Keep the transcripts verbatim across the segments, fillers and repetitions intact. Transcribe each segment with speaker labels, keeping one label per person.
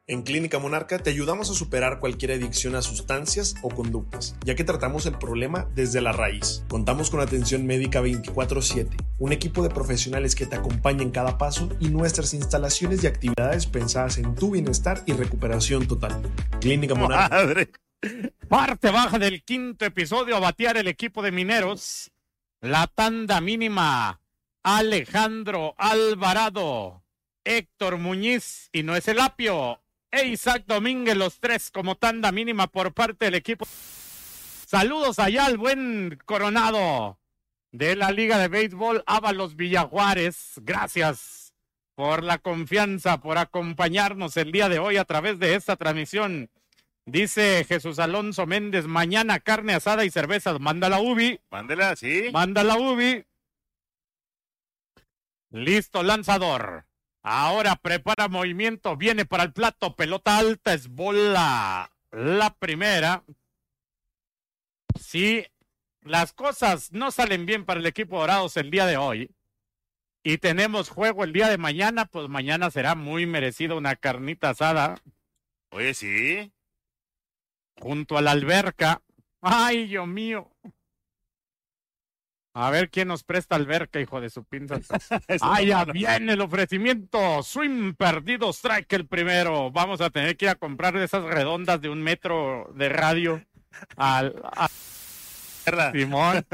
Speaker 1: En Clínica Monarca te ayudamos a superar cualquier adicción a sustancias o conductas, ya que tratamos el problema desde la raíz. Contamos con atención médica veinticuatro siete, un equipo de profesionales que te acompaña en cada paso y nuestras instalaciones y actividades pensadas en tu bienestar y recuperación total. Clínica Monarca.
Speaker 2: Madre. Parte baja del quinto episodio a batear el equipo de Mineros. La tanda mínima, Alejandro Alvarado, Héctor Muñiz, y no es el apio, e Isaac Domínguez, los tres como tanda mínima por parte del equipo. Saludos allá al buen Coronado de la Liga de Béisbol, Ábalos Villajuárez. Gracias por la confianza, por acompañarnos el día de hoy a través de esta transmisión. Dice Jesús Alonso Méndez, mañana carne asada y cervezas. Manda la Ubi.
Speaker 3: Mándela, sí.
Speaker 2: Manda la Ubi. Listo, lanzador. Ahora prepara movimiento, viene para el plato, pelota alta, es bola. La primera. Si las cosas no salen bien para el equipo Dorados el día de hoy y tenemos juego el día de mañana, pues mañana será muy merecido una carnita asada.
Speaker 3: Oye, sí.
Speaker 2: Junto a la alberca. Ay, Dios mío. A ver quién nos presta alberca, hijo de su pinza. Ah, ya viene el ofrecimiento. Swing perdido, strike el primero. Vamos a tener que ir a comprar esas redondas de un metro de radio al a... Simón.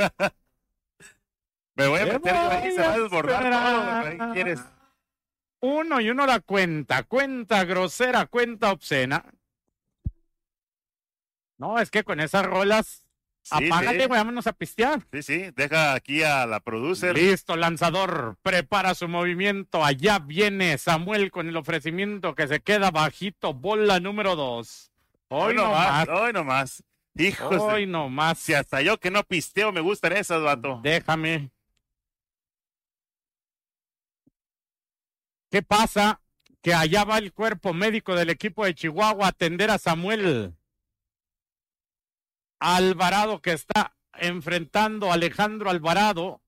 Speaker 3: Me voy a meter yo ahí, se va a desbordar todo. ¿Quieres?
Speaker 2: Uno y uno la cuenta. Cuenta grosera, cuenta obscena. No, es que con esas rolas... Sí, apágate, güey, sí. Vámonos a pistear.
Speaker 3: Sí, sí, deja aquí a la producer.
Speaker 2: Listo, lanzador, prepara su movimiento. Allá viene Samuel con el ofrecimiento que se queda bajito. Bola número dos. Hoy, hoy no más.
Speaker 3: más. Hoy no más. Hijos.
Speaker 2: Hoy no más.
Speaker 3: Si hasta yo que no pisteo me gustan esas, vato.
Speaker 2: Déjame. ¿Qué pasa? Que allá va el cuerpo médico del equipo de Chihuahua a atender a Samuel Alvarado, que está enfrentando a Alejandro Alvarado.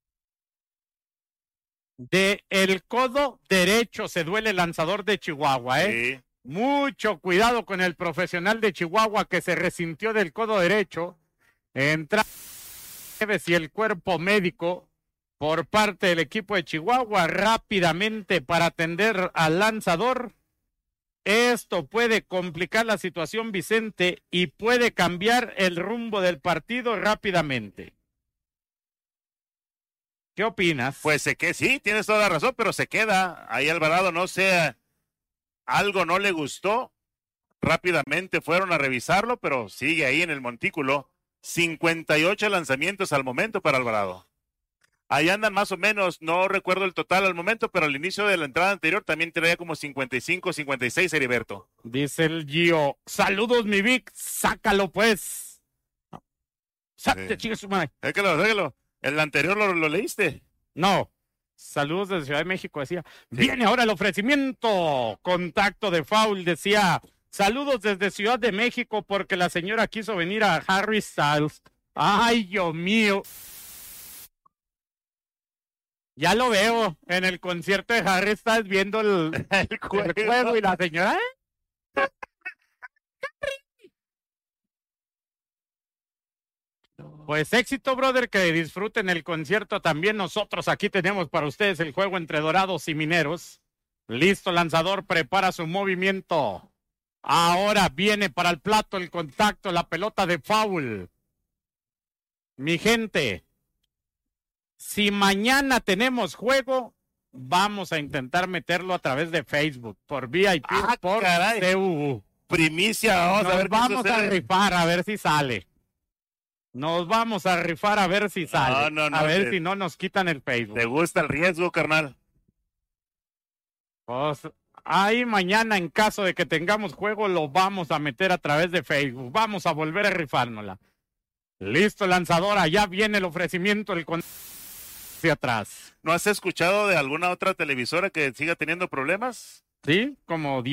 Speaker 2: De el codo derecho se duele el lanzador de Chihuahua, ¿eh? Sí. Mucho cuidado con el profesional de Chihuahua que se resintió del codo derecho. Entra y el cuerpo médico por parte del equipo de Chihuahua rápidamente para atender al lanzador. Esto puede complicar la situación, Vicente, y puede cambiar el rumbo del partido rápidamente. ¿Qué opinas?
Speaker 3: Pues se que sí, tienes toda la razón, pero se queda. Ahí Alvarado, no sé, algo no le gustó. Rápidamente fueron a revisarlo, pero sigue ahí en el montículo. cincuenta y ocho lanzamientos al momento para Alvarado. Ahí andan más o menos, no recuerdo el total al momento, pero al inicio de la entrada anterior también traía como cincuenta y cinco, cincuenta y seis, Heriberto.
Speaker 2: Dice el Gio, saludos mi Vic, sácalo pues. Sácate, sí. Chica su madre.
Speaker 3: Sácalo, sácalo. ¿El anterior lo, lo leíste?
Speaker 2: No. Saludos desde Ciudad de México, decía. Sí. Viene ahora el ofrecimiento. Contacto de foul, decía. Saludos desde Ciudad de México porque la señora quiso venir a Harry Styles. Ay, Dios mío. Ya lo veo en el concierto de Harry Styles viendo el, el, juego. el juego y la señora. ¿eh? Pues éxito, brother, que disfruten el concierto. También nosotros aquí tenemos para ustedes el juego entre Dorados y Mineros. Listo, lanzador, prepara su movimiento. Ahora viene para el plato el contacto, la pelota de foul. Mi gente. Si mañana tenemos juego, vamos a intentar meterlo a través de Facebook, por V I P,
Speaker 3: ah,
Speaker 2: por C U U.
Speaker 3: Primicia, vamos
Speaker 2: Nos
Speaker 3: a ver
Speaker 2: vamos a rifar a ver si sale. Nos vamos a rifar a ver si sale. No, no, no, a ver te, si no nos quitan el Facebook.
Speaker 3: ¿Te gusta el riesgo, carnal?
Speaker 2: Pues ahí mañana, en caso de que tengamos juego, lo vamos a meter a través de Facebook. Vamos a volver a rifárnosla. Listo, lanzadora, ya viene el ofrecimiento, el con... hacia atrás.
Speaker 3: ¿No has escuchado de alguna otra televisora que siga teniendo problemas?
Speaker 2: Sí, como